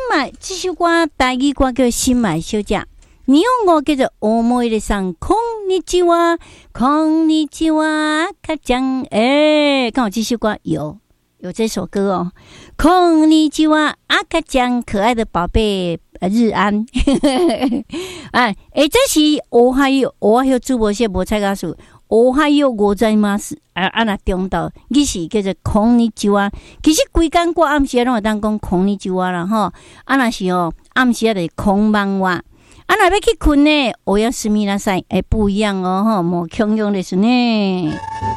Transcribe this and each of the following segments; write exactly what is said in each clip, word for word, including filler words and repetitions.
买这首歌台语歌叫《新买小姐》，日本語叫做「おもいでさんこんにちはこんにちはかちゃん」。哎，刚好这首歌有有这首歌哦。こんにちは赤ちゃん，可爱的宝贝日安。啊，哎，这是おはよう，おはよう主播些无菜歌手。おはようございます。啊啊那中道，伊是叫做こんにちは。其实规工过暗时拢会当讲こんにちは啦吼。啊那是哦，暗时就是こんばんは。啊若要去困呢，おやすみなさい。哎，不一样哦吼，无共用です呢。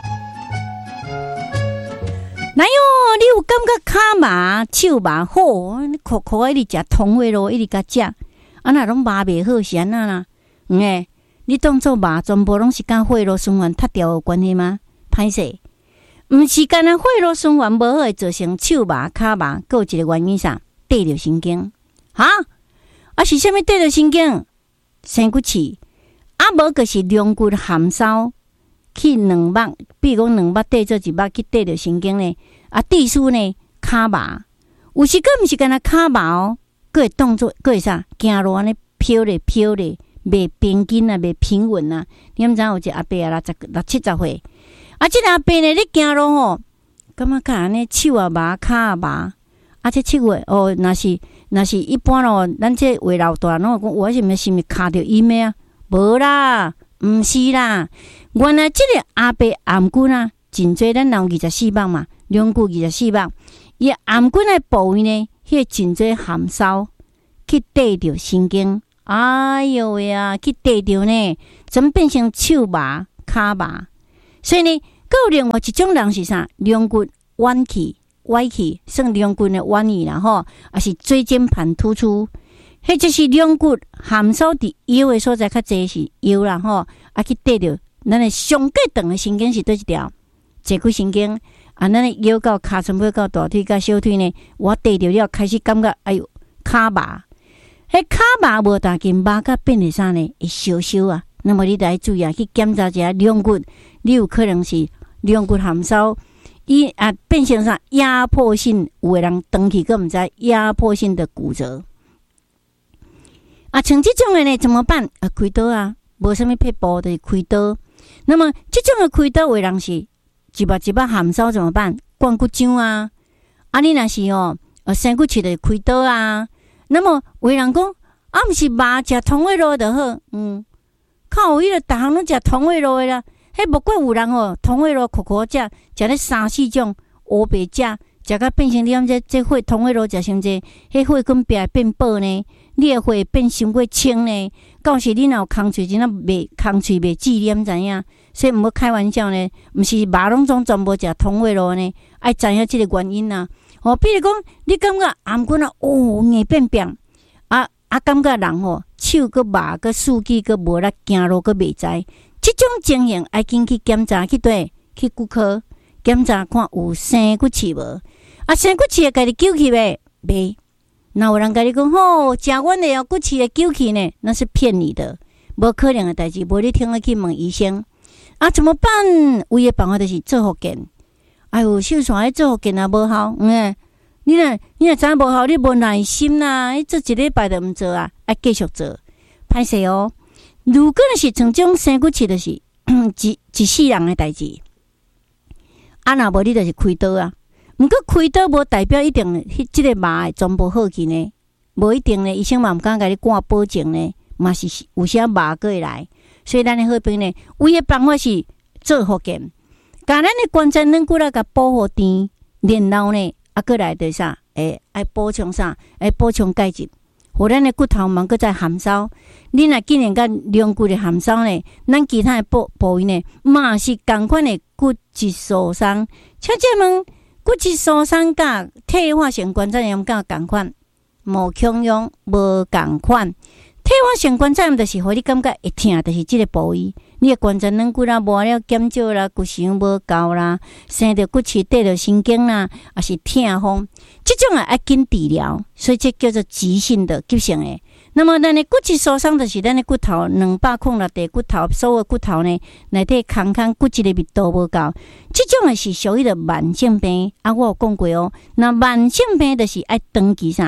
哪有你有感觉骹麻、手麻好？你苦苦一直食通话咯，一直甲食。啊若拢麻袂好是安那啦？嗯诶。你当作麻全部拢是甲血路循环塌掉有关系吗？歹势，毋是干那血路循环无好会造成手麻、骹麻，还有一个原因啥？对着神经，哈？啊是啥物对着神经？生骨刺，啊无就是龙骨含梢去两目，比如讲两目对做一目去对着神经呢？啊，地书呢骹麻，有时佫毋是干那骹麻哦，佫会当作佫会啥？行路安尼飘咧飘咧。袂平均啊，袂平稳啊！你毋知有一个阿伯啊，六十六七十岁，啊，即个阿伯呢，你行路吼，感觉较安尼手啊麻，骹啊麻，啊，这七月哦，若是若是一般咯，咱这话老大拢讲，我是毋是毋是卡着伊咩啊？无啦，毋是啦，原来即个阿伯颔骨啊，真侪咱人二十四磅嘛，两骨二十四磅，伊颔骨的部位呢，迄个真侪含梢去对着神经。哎呦喂啊，去对着呢，怎么变成手麻、骹麻？所以呢，还有另外一种人是啥？龙骨弯去、歪去，算龙骨的弯去啦吼，也是椎间盘突出。迄就是龙骨含梢伫腰的所在较济是腰啦吼，啊去对着咱的上过长的神经是对一条坐骨神经啊，咱的腰到骹全部到大腿到小腿呢，我对着了开始感觉哎呦骹麻。迄骹麻无大筋，麻甲变成啥呢？会烧烧啊！那么你得注意啊，去检查一下龙骨，你有可能是龙骨含梢，伊啊变成啥压迫性？有的人长期佫毋知压迫性的骨折啊，像这种的呢，怎么办？啊，开刀啊，无啥物撇步就是开刀。那么这种的开刀，有的人是一把一把含梢怎么办？灌骨浆啊！啊，你若是哦，呃，生骨刺的开刀啊。那么有人讲啊，毋是麻食通话路就好，嗯，靠有迄个逐项拢食通话路的啦。迄无怪有人哦，通话路苦苦食，食咧三四种乌白食，食到变成你讲这这血通话路食伤济，迄血管壁变薄呢，你的血变伤过清呢。到时你若有空喙，真啊袂空喙袂治，你毋知影？所以毋好开玩笑呢，毋是麻拢总全部食通话路呢，爱知影即个原因啊。哦，比如讲，你感觉颔骨啊，哦，硬变变，啊啊，感觉人吼手佮麻佮四肢佮无力，行路佮袂知，即种情形爱紧去检查，去对去骨科检查看有生骨刺无？啊，生骨刺会家己揪起袂？袂。那有人甲你讲吼，食阮的哦骨刺会揪起呢？那是骗你的，无可能的代志。无你听了去问医生，啊，怎么办？唯一办法就是做复健。哎呦，手线迄做复健也无效，嗯，你若你若知影无效，你无耐心啦，你做一礼拜都毋做啊，爱继续做，歹势哦。如果是像种生骨刺，就是一一世人的代志，啊，若无你就是开刀啊。毋过开刀无代表一定迄即个麻会全部好去呢，无一定呢，医生嘛毋敢甲你挂保证呢，嘛是有些麻过会来，所以咱的好朋友呢，唯一办法是做复健。甲咱的关节软骨啦，甲保护甜，然后呢，啊，过来就是啥？诶，爱补充啥？爱补充钙质，互咱的骨头茫个再含梢。你若竟然甲龙骨的含梢呢，咱其他的部部位呢，嘛是共款的骨质疏松。请问，骨质疏松甲退化性关节炎甲共款？无共用，无共款。退化性关节炎就是互你感觉会痛，就是即个部位。你的关节软骨啦，无了减少啦，骨髓无够啦，生着骨刺对着神经啦，也是痛风，这种啊要紧治疗，所以这叫做急性的、急性的。那么咱的骨质疏松就是咱的骨头两百空六地骨头，所有骨头呢内底空空骨质的密度无够，这种啊是属于的慢性病啊。我有讲过哦，那慢性病就是爱长期啥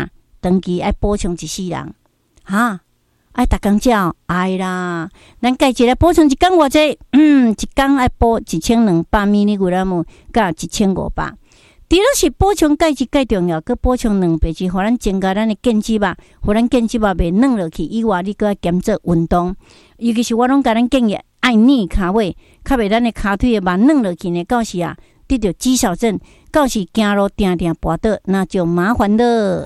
长期爱补充一世人，哈，爱逐工食哦，爱啦。咱家一来补充一工偌济，嗯，一工爱补一千两百米尼古拉姆，甲一千五百。除了是补充钙质介重要，佮补充蛋白质，互咱增加咱的腱肌肉，互咱腱肌肉袂软落去。以外，你佮兼做运动，尤其是我拢甲咱建议爱逆骹尾，较袂咱的骹腿的肉软落去呢。到时啊，得着肌少症，到时行路定定跌倒，那就麻烦了。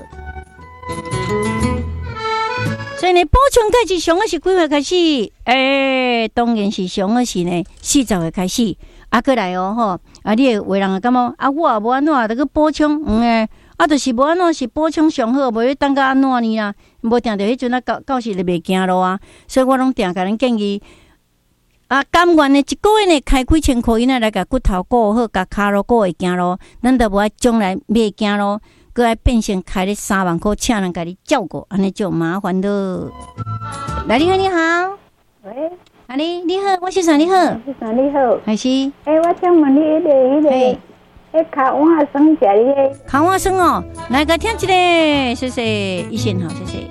所以呢，补充钙质上个是几岁开始？诶、欸，当然是上个是呢四十岁开始。啊，过来哦吼！啊，你有人会感觉啊，我也无安怎，得去补充，嗯诶，啊，就是无安怎是补充上好，无要等到安怎呢啦？无定着迄阵啊，到到时就袂行路啊。所以我拢定甲恁建议，啊，甘愿呢一个月呢开几千块以内来甲骨头顾好，甲骹路顾会行路，咱都无爱将来袂行路，搁爱变成开咧三万块，请人甲你照顾，安尼就麻烦了。来，你好，你好， 喂。 啊你你好，我是啥？你好， 是啥？你好， 还是？ 诶、欸，我想问你迄、那个、迄、那个、迄烤碗酸食你个烤碗酸哦，来个听一个，谢谢，一线好，谢谢。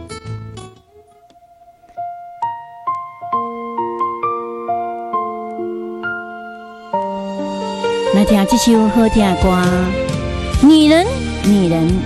来听这首好听的歌，女人，女人。